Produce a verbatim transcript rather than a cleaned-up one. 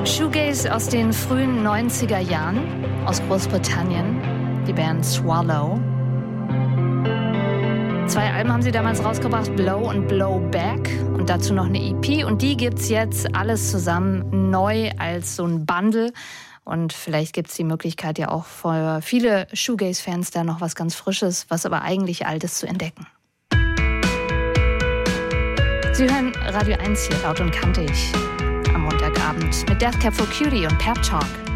Shoegaze aus den frühen neunziger Jahren aus Großbritannien, die Band Swallow. Zwei Alben haben sie damals rausgebracht, Blow und Blow Back, und dazu noch eine E P, und die gibt's jetzt alles zusammen neu als so ein Bundle, und vielleicht gibt's die Möglichkeit ja auch für viele Shoegaze-Fans da noch was ganz Frisches, was aber eigentlich Altes zu entdecken. Sie hören Radio eins hier laut und kantig am Montagabend mit Death Cab for Cutie und Pep Talk.